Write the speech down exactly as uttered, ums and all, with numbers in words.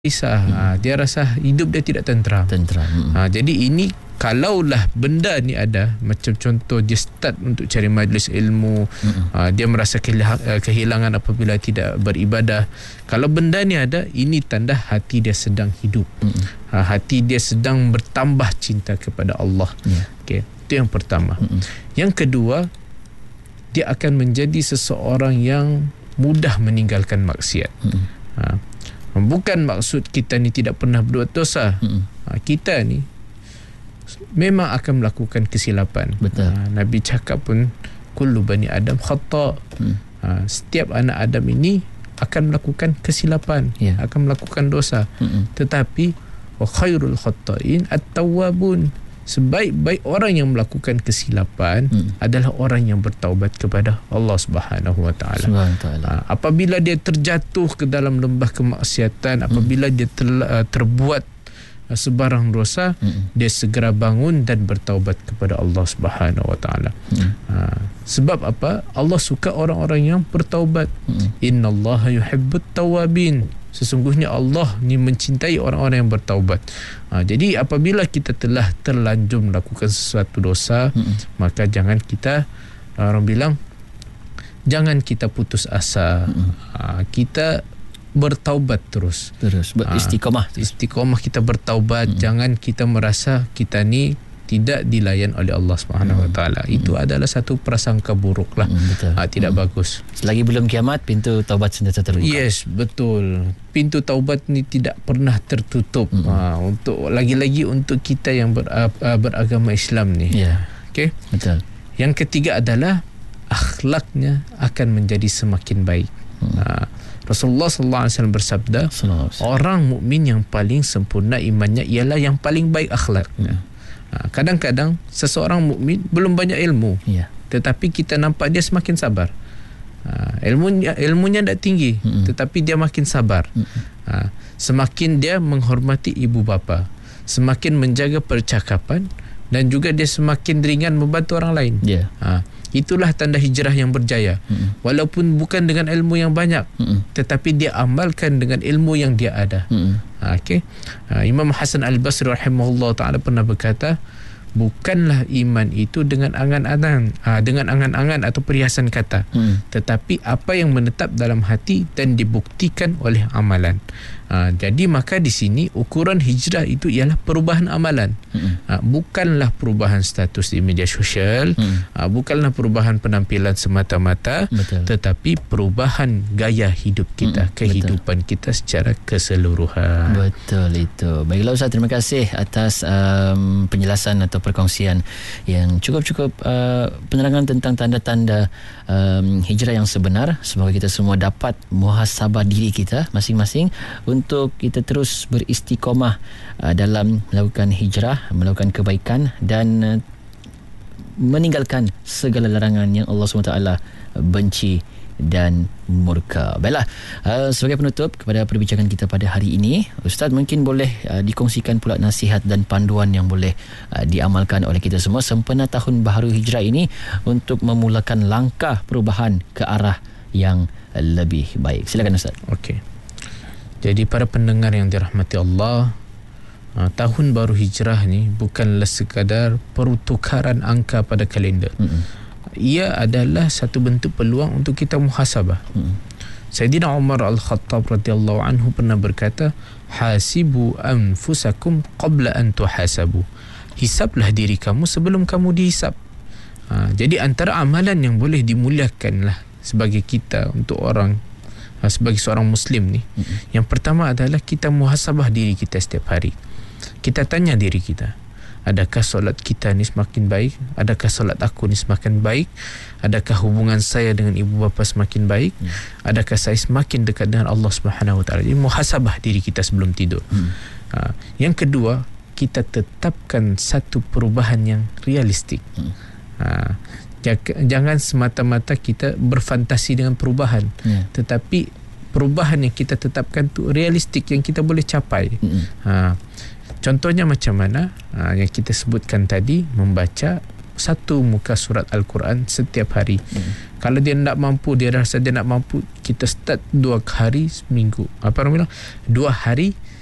risah, hmm. ha, dia rasa hidup dia tidak tenteram. Tenteram. Hmm. Ha, jadi ini kalaulah benda ni ada, macam contoh dia start untuk cari majlis ilmu, hmm. ha, dia merasa kehilangan apabila tidak beribadah. Kalau benda ni ada, ini tanda hati dia sedang hidup. Hmm. Ha, hati dia sedang bertambah cinta kepada Allah. Yeah. Okey, itu yang pertama. Hmm. Yang kedua, dia akan menjadi seseorang yang mudah meninggalkan maksiat. Hmm. Ha, bukan maksud kita ni tidak pernah berbuat dosa. Hmm. Ha, kita ni memang akan melakukan kesilapan. Betul. Ha, Nabi cakap pun kullu bani Adam khata'. Hmm. Ha, setiap anak Adam ini akan melakukan kesilapan, yeah. akan melakukan dosa. Hmm. Tetapi wa khairul khata'in at-tawwabun. Sebaik-baik orang yang melakukan kesilapan hmm. adalah orang yang bertaubat kepada Allah Subhanahu Wa Taala. Ha, apabila dia terjatuh ke dalam lembah kemaksiatan, apabila hmm. dia ter, uh, terbuat uh, sebarang dosa, hmm. dia segera bangun dan bertaubat kepada Allah Subhanahu Wa Taala. Hmm. Ha, sebab apa? Allah suka orang-orang yang bertaubat. Hmm. Innallaha yuhibbut tawwabin. Sesungguhnya Allah ni mencintai orang-orang yang bertaubat. Ha, jadi apabila kita telah terlanjur melakukan sesuatu dosa, hmm. maka jangan kita, orang bilang, jangan kita putus asa. Hmm. Ha, kita bertaubat terus. Terus beristiqamah. Ha, istiqamah kita bertaubat. Hmm. Jangan kita merasa kita ni tidak dilayan oleh Allah Subhanahu Wa Taala. Itu hmm. adalah satu prasangka buruk lah. Hmm, ha, tidak hmm. bagus. Selagi belum kiamat, pintu taubat sentiasa terbuka. Yes, betul. Pintu taubat ni tidak pernah tertutup. Hmm. Ha, untuk lagi-lagi untuk kita yang ber, uh, beragama Islam ni. Ya. Okey. Betul. Yang ketiga adalah akhlaknya akan menjadi semakin baik. Hmm. Ha, Rasulullah sallallahu alaihi wasallam bersabda, orang mukmin yang paling sempurna imannya ialah yang paling baik akhlaknya. Hmm. Kadang-kadang seseorang mukmin belum banyak ilmu, ya. tetapi kita nampak dia semakin sabar. Ha, ilmunya ilmunya tak tinggi, mm-hmm. tetapi dia makin sabar. Mm-hmm. Ha, semakin dia menghormati ibu bapa, semakin menjaga percakapan, dan juga dia semakin ringan membantu orang lain. Yeah. Ha, itulah tanda hijrah yang berjaya. Mm-hmm. Walaupun bukan dengan ilmu yang banyak, mm-hmm. tetapi dia amalkan dengan ilmu yang dia ada. Mm-hmm. Okay. Uh, Imam Hasan Al-Basri rahimahullah ta'ala pernah berkata, bukanlah iman itu dengan angan-angan, uh, dengan angan-angan atau perhiasan kata, hmm. tetapi apa yang menetap dalam hati dan dibuktikan oleh amalan. Uh, jadi maka di sini ukuran hijrah itu ialah perubahan amalan, hmm. uh, bukanlah perubahan status di media sosial, hmm. uh, bukanlah perubahan penampilan semata-mata, betul. Tetapi perubahan gaya hidup kita, hmm. kehidupan betul. Kita secara keseluruhan. Betul itu. Baiklah Ustaz, terima kasih atas um, penjelasan atau perkongsian yang cukup-cukup uh, penerangan tentang tanda-tanda um, hijrah yang sebenar. Semoga kita semua dapat muhasabah diri kita masing-masing untuk kita terus beristiqamah uh, dalam melakukan hijrah, melakukan kebaikan dan uh, meninggalkan segala larangan yang Allah subhanahu wa taala benci dan murka. Baiklah, uh, sebagai penutup kepada perbincangan kita pada hari ini, Ustaz mungkin boleh uh, dikongsikan pula nasihat dan panduan yang boleh uh, diamalkan oleh kita semua sempena tahun baharu hijrah ini untuk memulakan langkah perubahan ke arah yang lebih baik. Silakan Ustaz. Okey. Jadi para pendengar yang dirahmati Allah, uh, tahun baru hijrah ni bukanlah sekadar pertukaran angka pada kalender. Mm-mm. Ia adalah satu bentuk peluang untuk kita muhasabah. Hmm. Sayyidina Umar Al-Khattab radhiyallahu anhu pernah berkata, hasibu anfusakum qabla an tuhasabu. Hisablah diri kamu sebelum kamu dihisab. Ha, jadi antara amalan yang boleh dimuliakan lah sebagai kita untuk orang, sebagai seorang Muslim ni, hmm. yang pertama adalah kita muhasabah diri kita setiap hari. Kita tanya diri kita, adakah solat kita ni semakin baik? Adakah solat aku ni semakin baik? Adakah hubungan saya dengan ibu bapa semakin baik? Hmm. Adakah saya semakin dekat dengan Allah Subhanahu Wa Taala? Jadi muhasabah diri kita sebelum tidur. Hmm. Ha, yang kedua, kita tetapkan satu perubahan yang realistik. Hmm. Ha, jangan semata-mata kita berfantasi dengan perubahan, yeah. tetapi perubahan yang kita tetapkan tu realistik, yang kita boleh capai. Hmm. Ha, contohnya macam mana? Ha, yang kita sebutkan tadi, membaca satu muka surat Al-Quran setiap hari. Hmm. Kalau dia nak mampu, dia rasa dia nak mampu, kita start dua hari seminggu. Apa orang bilang? Dua hari